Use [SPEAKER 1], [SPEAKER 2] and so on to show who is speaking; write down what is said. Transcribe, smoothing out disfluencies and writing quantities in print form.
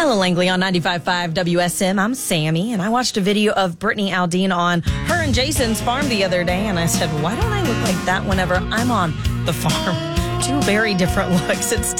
[SPEAKER 1] Hello, Langley on 95.5 WSM. I'm Sammy, and I watched a video of Brittany Aldean on her and Jason's farm the other day, and I said, why don't I look like that whenever I'm on the farm? Two very different looks. It's